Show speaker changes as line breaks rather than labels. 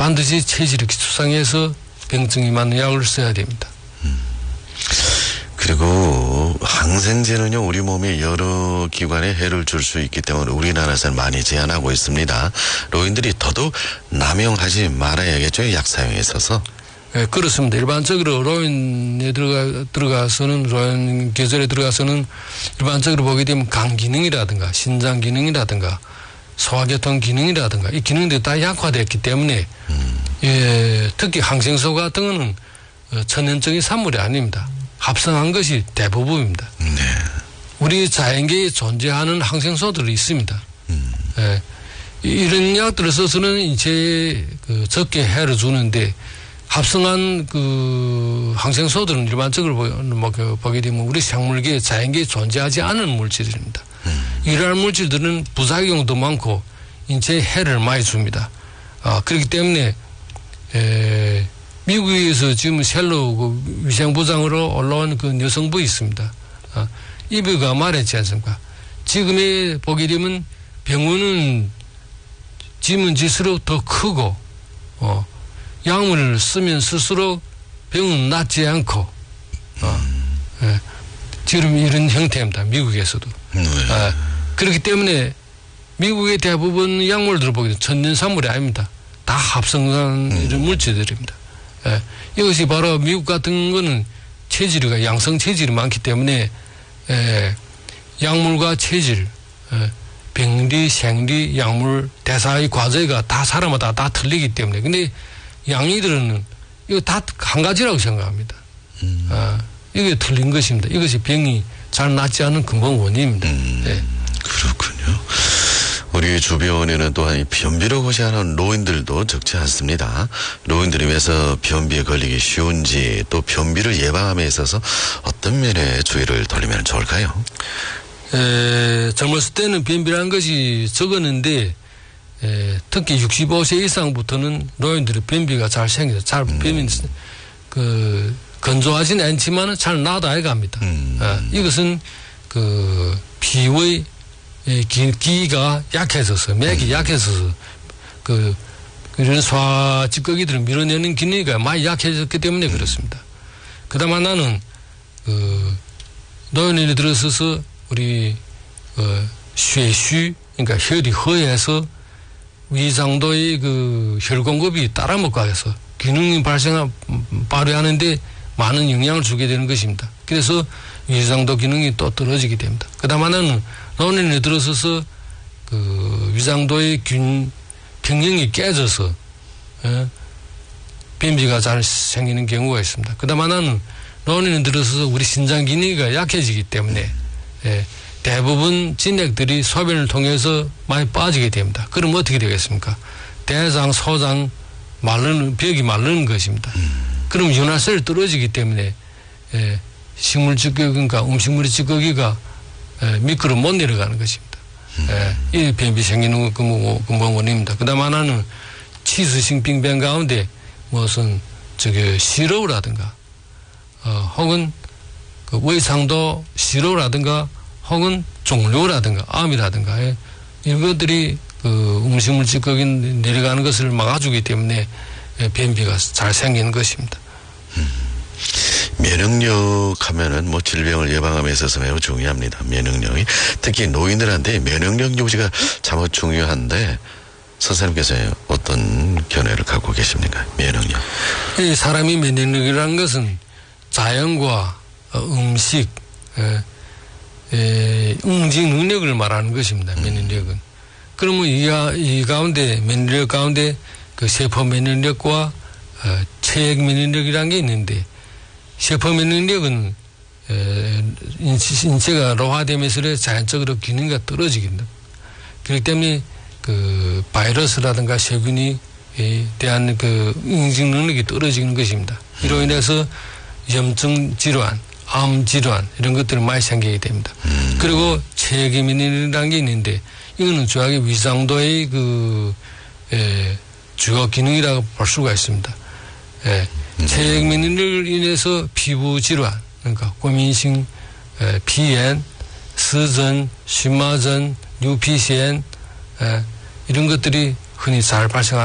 반드시 체질을 기초상해서 병증이 맞는 약을 써야 됩니다.
그리고 항생제는요, 우리 몸에 여러 기관에 해를 줄 수 있기 때문에 우리나라에서는 많이 제한하고 있습니다. 노인들이 더더욱 남용하지 말아야겠죠, 약 사용에 있어서.
네, 그렇습니다. 일반적으로 노인에 들어가서는, 노인 계절에 들어가서는 일반적으로 보게 되면 간 기능이라든가 신장 기능이라든가 소화계통 기능이라든가 이 기능들이 다 약화됐기 때문에 예, 특히 항생소 같은 거는 천연적인 산물이 아닙니다. 합성한 것이 대부분입니다.
네.
우리 자연계에 존재하는 항생소들이 있습니다. 예, 이런 약들을 써서는 인체에 적게 해를 주는데 합성한 항생소들은 일반적으로 보게 되면 우리 생물계, 자연계에 존재하지 않은 물질입니다. 이러한 물질들은 부작용도 많고 인체에 해를 많이 줍니다. 그렇기 때문에 미국에서 지금 셀로 위생부장으로 올라온 여성부 있습니다. 이브가 말했지 않습니까? 지금에 보게 되면 병원은 지면 질수록 더 크고 약물을 쓰면 쓸수록 병은 낫지 않고 지금 이런 형태입니다. 미국에서도. 그렇기 때문에 미국의 대부분 약물들을 보게 되면 천연산물이 아닙니다. 다 합성한 이런 물질들입니다. 이것이 바로 미국 같은 거는 체질이 양성 체질이 많기 때문에 약물과 체질, 병리, 생리, 약물, 대사의 과제가 다 사람마다 다 틀리기 때문에. 근데 양이들은 이거 다 한 가지라고 생각합니다. 이게 틀린 것입니다. 이것이 병이 잘 낫지 않은 근본 원인입니다. 네.
그렇군요. 우리 주변에는 또한 변비로 고생하는 노인들도 적지 않습니다. 노인들이 왜서 변비에 걸리기 쉬운지 또 변비를 예방함에 있어서 어떤 면에 주의를 돌리면 좋을까요?
젊었을 때는 변비라는 것이 적었는데 특히 65세 이상부터는 노인들의 변비가 잘 생겨서 잘 변비 건조하지는 않지만 잘 나다해 갑니다. 이것은 피의 기가 약해져서 맥이 약해져서 이런 소화 찌꺼기들을 밀어내는 기능이 많이 약해졌기 때문에 그렇습니다. 그다음 하나는 노인에 들어서서 우리 쇠쉬 그러니까 혈이 허해서 위장도의 혈 공급이 따라먹고 해서 기능이 발휘하는데 많은 영향을 주게 되는 것입니다. 그래서 위장도 기능이 또 떨어지게 됩니다. 그다음 하나는 노인에 들어서서 위장도의 평형이 깨져서 변비가 잘 생기는 경우가 있습니다. 그다음 하나는 노인에 들어서서 우리 신장 기능이 약해지기 때문에 대부분 진액들이 소변을 통해서 많이 빠지게 됩니다. 그럼 어떻게 되겠습니까? 대장, 소장 벽이 마르는 것입니다. 그럼 윤활세를 떨어지기 때문에 식물 찌꺼기가 음식물의 찌꺼기가 미끄러 못 내려가는 것입니다. 이 변비 생기는 근본 원인입니다. 그다음 하나는 치수性病变 가운데 무슨 시러우라든가 혹은胃肠도 시러우라든가 혹은 종류라든가 암이라든가 이런 것들이 음식물 찌꺼기 내려가는 것을 막아주기 때문에 변비가 잘 생기는 것입니다.
면역력 하면은 질병을 예방함에 있어서 매우 중요합니다. 면역력이. 특히 노인들한테 면역력 유지가 참 중요한데 선생님께서 어떤 견해를 갖고 계십니까? 면역력.
이 사람이 면역력이라는 것은 자연과 음식, 응징 능력을 말하는 것입니다. 면역력은. 그러면 이 가운데 면역력 가운데 세포 면역력과 체액 면역력이라는 게 있는데 세포 면역력은 인체가 노화되면서 자연적으로 기능이 떨어지게 됩니다. 그렇기 때문에 바이러스라든가 세균에 대한 응징 능력이 떨어지는 것입니다. 이로 인해서 염증 질환, 암 질환 이런 것들이 많이 생기게 됩니다. 그리고 체액 면역력이라는 게 있는데 이거는 주하게 위장도의 주요 기능이라고 볼 수가 있습니다. 체액 면역력을 인해서 피부 질환, 그러니까过敏性 피炎, 스전,荨麻疹, 뉴피시엔 이런 것들이 흔히 잘 발생합니다.